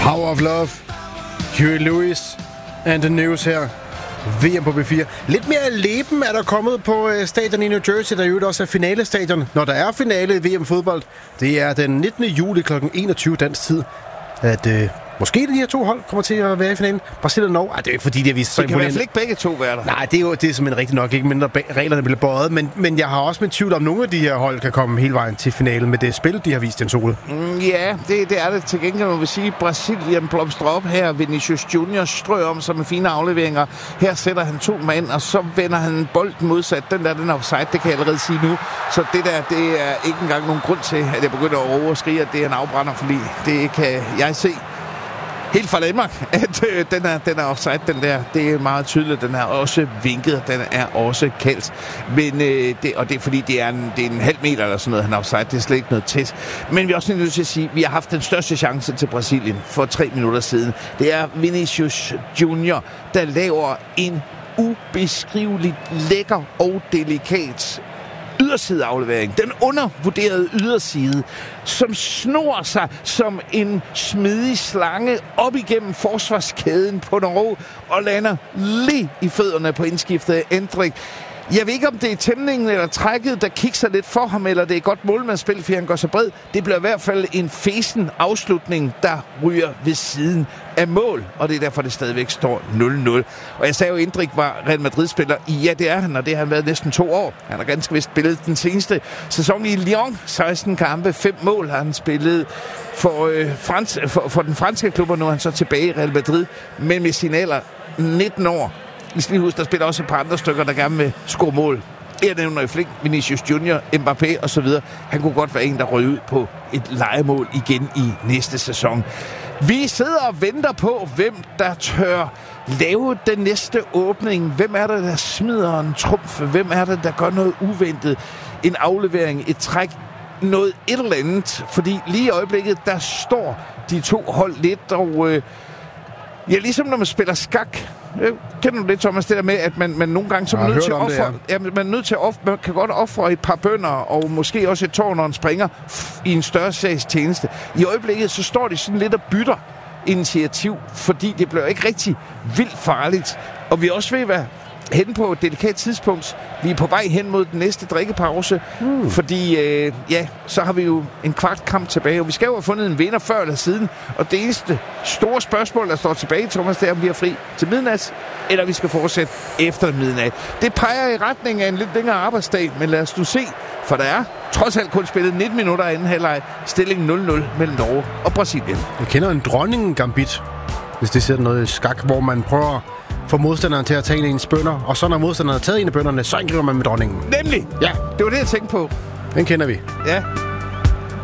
Power of Love, Huey Lewis and the News her. VM på B4. Lidt mere leben er der kommet på stadion i New Jersey, der jo også er finalestadion, når der er finale i VM-fodbold. Det er den 19. juli kl. 21 dansk tid, at måske de her to hold kommer til at være i finalen. Brasilien og Norge. Det er jo ikke fordi, det er vist så imponerende. Det kan i hvert fald ikke begge to være der. Nej, det er simpelthen rigtigt nok ikke, mindre reglerne bliver bøjet. Men jeg har også min tvivl om, nogle af de her hold kan komme hele vejen til finalen med det spil, de har vist den sole. Ja, det er det til gengæld. Man vil sige, Brasilien blomstrer op her. Vinicius Junior strøger om sig med fine afleveringer. Her sætter han 2 mand, og så vender han bolden modsat. Den er offside, det kan jeg allerede sige nu. Så det er ikke engang nogen grund til, at jeg begynder at råbe og skrige, at det er en afbrænder, fordi det kan jeg se helt fra Danmark, at den er offside, den der. Det er meget tydeligt. Den er også vinket, den er også kaldt. Men det er fordi, det er en halv meter eller sådan noget, han er offside. Det er slet ikke noget tæt. Men vi er også nødt til at sige, at vi har haft den største chance til Brasilien for 3 minutter siden. Det er Vinicius Junior, der laver en ubeskriveligt lækker og delikat ydersideaflevering. Den undervurderede yderside, som snor sig som en smidig slange op igennem forsvarskæden på Norge og lander lige i fødderne på indskiftet Endrik. Jeg ved ikke, om det er tændingen eller trækket, der kikser lidt for ham, eller det er godt målmandsspil, fordi han går så bred. Det bliver i hvert fald en fesen afslutning, der ryger ved siden af mål, og det er derfor, det stadigvæk står 0-0. Og jeg sagde jo, at Endrik var Real Madrid-spiller. Ja, det er han, og det har han været næsten 2 år. Han har ganske vist spillet den seneste sæson i Lyon. 16 kampe, 5 mål har han spillet for den franske klub, og nu er han så tilbage i Real Madrid, men med sin alder 19 år. Vi skal lige huske, der spiller også et par andre stykker, der gerne vil score mål. Jeg nævner i flink, Vinicius Junior, Mbappé og så videre. Han kunne godt være en, der røg ud på et lejemål igen i næste sæson. Vi sidder og venter på, hvem der tør lave den næste åbning. Hvem er det, der smider en trumf? Hvem er det, der gør noget uventet? En aflevering, et træk, noget et eller andet. Fordi lige i øjeblikket, der står de to hold lidt, og ja, ligesom når man spiller skak. Kender du det, Thomas, det der med, at man nogle gange så er nødt til at ofre, man er nødt til at man kan godt ofre et par bønder, og måske også et tårn, når en springer i en større sags tjeneste. I øjeblikket, så står de sådan lidt og bytter initiativ, fordi det bliver ikke rigtig vildt farligt. Og vi er også ved at være hen på et delikat tidspunkt. Vi er på vej hen mod den næste drikkepause, fordi så har vi jo en kvart kamp tilbage, og vi skal jo have fundet en vinder før eller siden. Og det eneste store spørgsmål, der står tilbage, Thomas, det er, om vi er fri til midnat, eller vi skal fortsætte efter midnat. Det peger i retning af en lidt længere arbejdsdag, men lad os nu se, for der er trods alt kun spillet 19 minutter anden halvleg, stilling 0-0 mellem Norge og Brasilien. Jeg kender en dronningen-gambit, hvis det ser noget skak, hvor man prøver få modstanderen til at tage en af ens bønder, og så når modstanderen har taget en af bønderne, så angriber man med dronningen. Nemlig! Ja. Det var det, jeg tænkte på. Den kender vi. Ja.